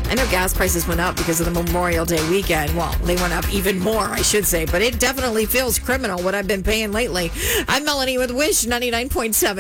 I know gas prices went up because of the Memorial Day weekend. Well, they went up even more, I should say, but it definitely feels criminal what I've been paying lately. I'm Melanie with Wish 99.7.